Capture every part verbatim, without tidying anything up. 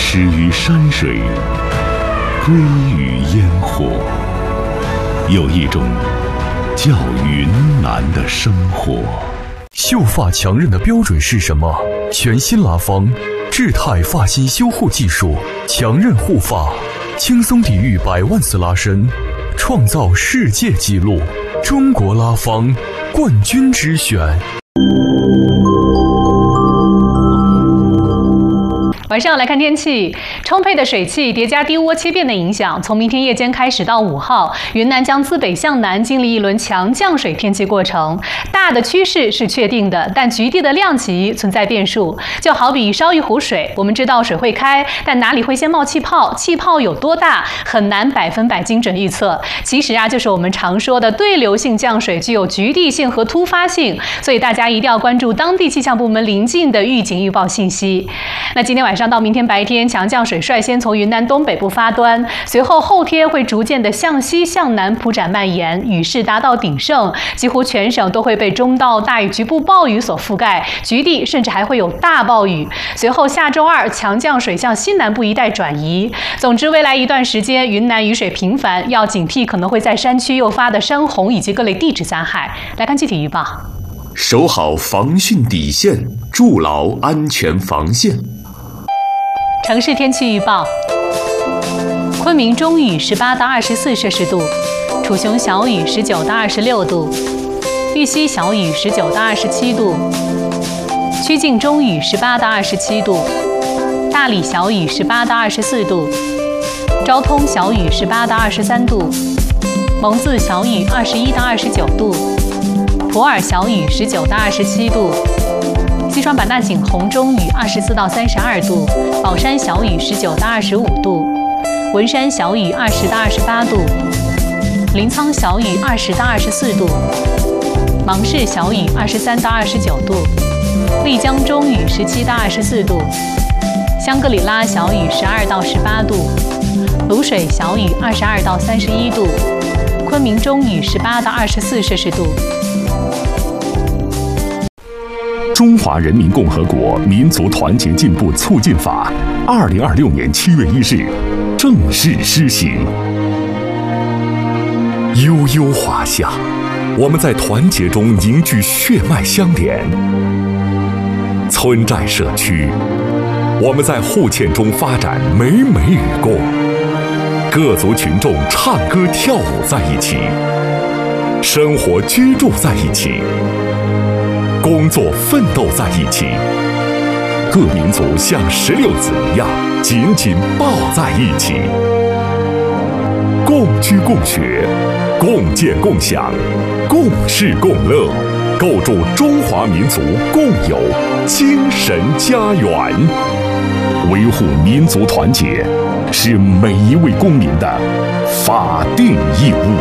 始于山水，归于烟火。有一种叫云南的生活。 秀发强韧的标准是什么？全新拉芳智泰发型修护技术，强韧护发，轻松抵御百万次拉伸，创造世界纪录。中国拉芳冠军之选。 晚上来看天气，充沛的水汽叠加低涡切变的影响，从明天夜间开始到五号，云南将自北向南经历一轮强降水天气过程。大的趋势是确定的，但局地的量级存在变数。就好比烧一壶水，我们知道水会开，但哪里会先冒气泡，气泡有多大，很难百分百精准预测。其实啊，就是我们常说的对流性降水具有局地性和突发性，所以大家一定要关注当地气象部门临近的预警预报信息。那今天晚上到明天白天，强降水率先从云南东北部发端，随后后天会逐渐的向西向南铺展蔓延，雨势达到鼎盛，几乎全省都会被中到大雨局部暴雨所覆盖，局地甚至还会有大暴雨。随后下周二，强降水向西南部一带转移。总之，未来一段时间，云南雨水频繁，要警惕可能会在山区诱发的山洪以及各类地质灾害。来看具体预报。 守好防汛底线，筑牢安全防线。 城市天气预报：昆明中雨十八到二十四摄氏度，楚雄小雨十九到二十六度，玉溪小雨十九到二十七度，曲靖中雨十八到二十七度，大理小雨十八到二十四度，昭通小雨十八到二十三度，蒙自小雨二十一到二十九度，普洱小雨十九到二十七度。西双版纳景洪中雨二十四到三十二度，宝山小雨十九到二十五度，文山小雨二十到二十八度，临沧小雨二十到二十四度，芒市小雨二十三到二十九度，丽江中雨十七到二十四度，香格里拉小雨十二到十八度，卤水小雨二十二到三十一度，昆明中雨十八到二十四摄氏度。 中华人民共和国民族团结进步促进法，二零二六年七月一日正式施行。悠悠华夏，我们在团结中凝聚血脉相连；村寨社区，我们在互嵌中发展美美与共。各族群众唱歌跳舞在一起，生活居住在一起，工作奋斗在一起，各民族像石榴籽一样紧紧抱在一起，共居共学，共建共享，共事共乐，构筑中华民族共有精神家园。维护民族团结是每一位公民的法定义务。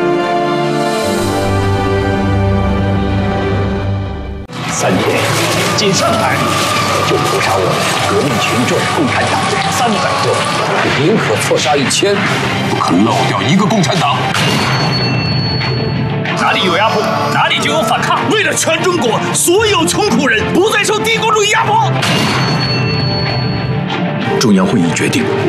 三天，进上海就屠杀我们革命群众共产党人三百个，宁可错杀一千，不可漏掉一个共产党。哪里有压迫，哪里就有反抗。为了全中国所有穷苦人不再受帝国主义压迫，中央会议决定。